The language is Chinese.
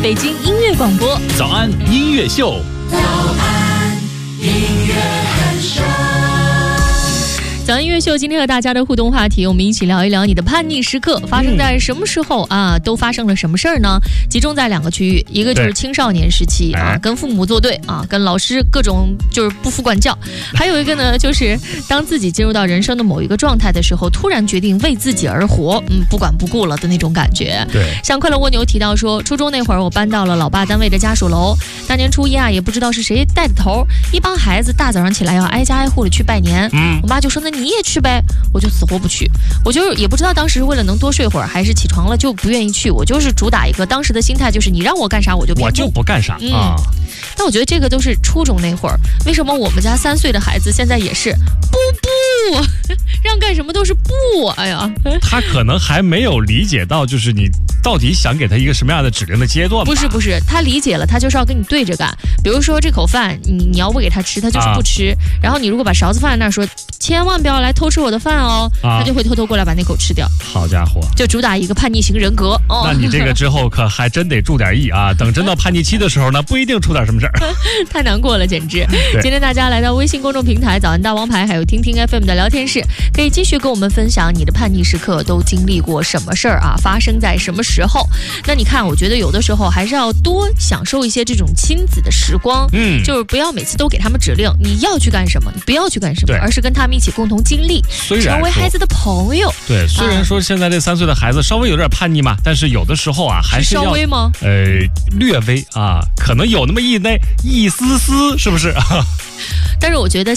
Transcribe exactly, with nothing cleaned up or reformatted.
北京音乐广播。 早安音乐秀， 早安音乐很熟。 早安音乐秀，今天和大家的互动话题，我们一起聊一聊你的叛逆时刻发生在什么时候啊？都发生了什么事儿呢？集中在两个区域，一个就是青少年时期啊，跟父母作对啊，跟老师各种就是不服管教；还有一个呢，就是当自己进入到人生的某一个状态的时候，突然决定为自己而活，嗯，不管不顾了的那种感觉。 对， 像快乐蜗牛提到说，初中那会儿我搬到了老爸单位的家属楼，大年初一啊，也不知道是谁带的头，一帮孩子大早上起来要挨家挨户的去拜年，嗯，我妈就说那你也去呗，我就死活不去，我就也不知道当时为了能多睡会儿，还是起床了就不愿意去，我就是主打一个当时的心态，就是你让我干啥我就我就不干啥、嗯、啊。 但我觉得这个都是初中那会儿，为什么我们家三岁的孩子现在也是不不让干什么都是不？哎呀， 他可能还没有理解到，就是你到底想给他一个什么样的指令的阶段吧。 不是不是，他理解了，他就是要跟你对着干。比如说这口饭，你你要喂给他吃，他就是不吃。啊、然后你如果把勺子放在那儿说，千万不要来偷吃我的饭哦，啊、他就会偷偷过来把那口吃掉。 好家伙， 就主打一个叛逆型人格。哦、 那你这个之后可还真得注点意啊！等真到叛逆期的时候呢，不一定出点什么事儿。 太难过了，简直。今天大家来到微信公众平台早安大王牌，还有听听 F M 的聊天室，可以继续跟我们分享你的叛逆时刻都经历过什么事儿啊，发生在什么时候。那你看，我觉得有的时候还是要多享受一些这种亲子的时光，嗯，就是不要每次都给他们指令，你要去干什么，你不要去干什么，而是跟他们一起共同经历，成为孩子的朋友。 对，虽然说现在这三岁的孩子稍微有点叛逆嘛，但是有的时候啊，还是要稍微吗？ 呃，略微啊，可能有那么一那一丝丝，是不是？ 但是我觉得